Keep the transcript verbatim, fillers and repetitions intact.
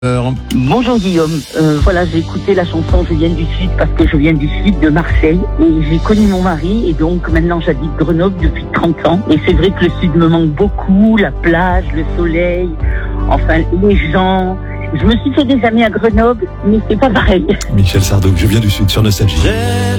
Euh, Bonjour Guillaume, euh, voilà j'ai écouté la chanson Je viens du Sud parce que je viens du Sud de Marseille et j'ai connu mon mari et donc maintenant j'habite Grenoble depuis trente ans et c'est vrai que le Sud me manque beaucoup, la plage, le soleil, enfin les gens. Je me suis fait des amis à Grenoble mais c'est pas pareil. Michel Sardou, Je viens du Sud sur Nostalgie.